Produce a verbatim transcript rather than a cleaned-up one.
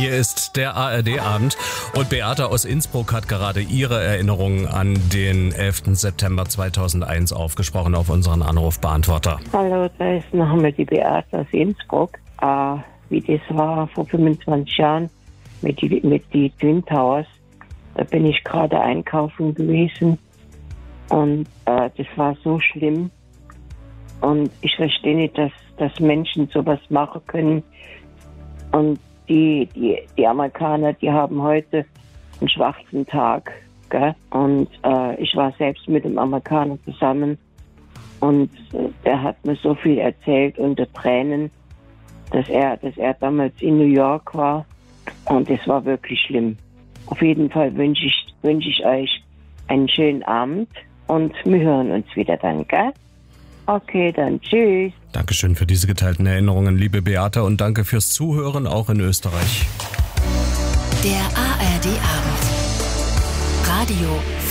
Hier ist der A R D-Abend und Beate aus Innsbruck hat gerade ihre Erinnerungen an den elften September zweitausendeins aufgesprochen auf unseren Anrufbeantworter. Hallo, da ist nochmal die Beate aus Innsbruck. Äh, wie das war vor fünfundzwanzig Jahren mit die, mit die Twin Towers. Da bin ich gerade einkaufen gewesen und äh, das war so schlimm. Und ich verstehe nicht, dass, dass Menschen sowas machen können. Und die, die, die Amerikaner, die haben heute einen schwarzen Tag. Gell? Und äh, ich war selbst mit einem Amerikaner zusammen. Und äh, der hat mir so viel erzählt unter Tränen, dass er, dass er damals in New York war. Und es war wirklich schlimm. Auf jeden Fall wünsche ich, wünsche ich euch einen schönen Abend. Und wir hören uns wieder dann, gell? Okay, dann tschüss. Dankeschön für diese geteilten Erinnerungen, liebe Beate, und danke fürs Zuhören, auch in Österreich. Der A R D-Abend. Radio